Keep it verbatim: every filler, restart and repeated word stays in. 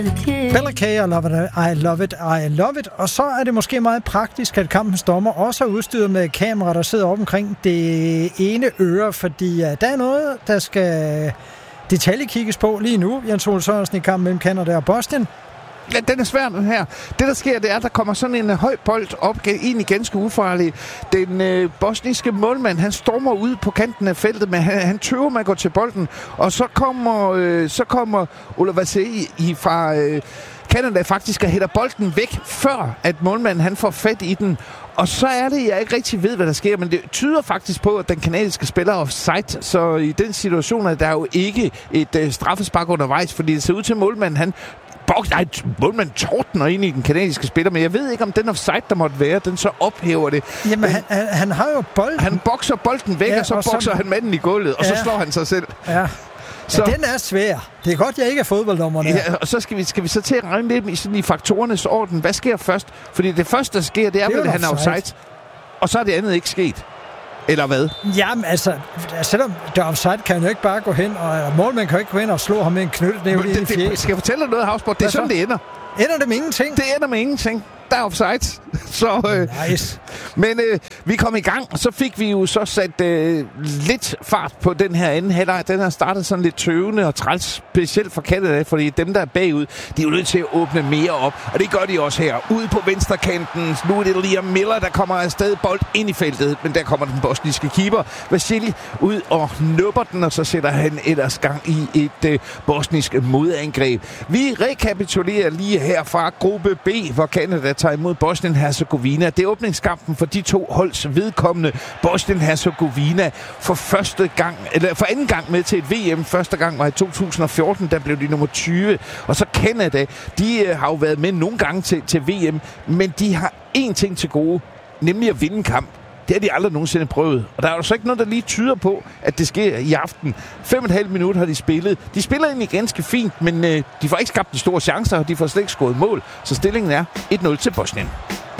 Bella Kay, I love it, I love it, I love it. Og så er det måske meget praktisk, at kampens dommer også er udstyret med kamera, der sidder op omkring det ene øre, fordi ja, der er noget, der skal detaljekigges på lige nu. Jens Ole Sørensen i kampen mellem Canada og Bosnien. Ja, den er svær, den her. Det, der sker, det er, at der kommer sådan en høj bold op, egentlig ganske ufarlig. Den øh, bosniske målmand, han stormer ud på kanten af feltet, men han, han tøver med at gå til bolden. Og så kommer, øh, så kommer Ola Vasei fra øh, Canada faktisk og hætter bolden væk, før at målmanden han får fat i den. Og så er det, jeg ikke rigtig ved, hvad der sker, men det tyder faktisk på, at den kanadiske spiller er offside. Så i den situation er der jo ikke et øh, straffespark undervejs, fordi det ser ud til målmanden, han Nej, målmanden tordner ind i den kanadiske spiller, men jeg ved ikke, om den offside, der måtte være, den så ophæver det. Jamen, han, han, han har jo bolden. Han bokser bolden væk, ja, og så og bokser så... han manden i gulvet, og ja. Så slår han sig selv. Ja. Så ja, den er svær. Det er godt, jeg ikke er fodbolddommerne. Ja, og så skal vi, skal vi så til at regne lidt i, sådan i faktorernes orden. Hvad sker først? Fordi det første, der sker, det er, det er vel, at han er offside. Og så er det andet ikke sket. Eller hvad? Jamen, altså, selvom der er offside, kan han jo ikke bare gå hen, og målmanden kan jo ikke gå hen og slå ham med en knyttenæve i fjes. Skal jeg fortælle dig noget, Havsborg? Det er sådan, det ender. Ender det med ingenting? Det ender med ingenting. Der er offside. Så, øh, nice. Men øh, vi kom i gang, og så fik vi jo så sat øh, lidt fart på den her anden halvleg. Den har startet sådan lidt tøvende og træls, specielt for Canada, fordi dem, der er bagud, de er jo nødt til at åbne mere op. Og det gør de også her. Ude på venstrekanten, nu er det Liam Miller, der kommer afsted bold ind i feltet, men der kommer den bosniske keeper, Vasili, ud og nupper den, og så sætter han ellers gang i et øh, bosnisk modangreb. Vi rekapitulerer lige her fra gruppe B, hvor Canada tager imod Bosnien-Herzegovina. Det er åbningskampen for de to holds vedkommende. Bosnien-Herzegovina for første gang, eller for anden gang med til et V M. Første gang var i to tusind og fjorten, der blev de nummer tyve. Og så Canada, de øh, har jo været med nogle gange til, til V M, men de har én ting til gode, nemlig at vinde en kamp. Det har de aldrig nogensinde prøvet. Og der er jo så ikke noget, der lige tyder på, at det sker i aften. Fem og et halvt minut har de spillet. De spiller egentlig ganske fint, men øh, de får ikke skabt de store chancer, og de får slet ikke scoret mål. Så stillingen er et nul til Bosnien.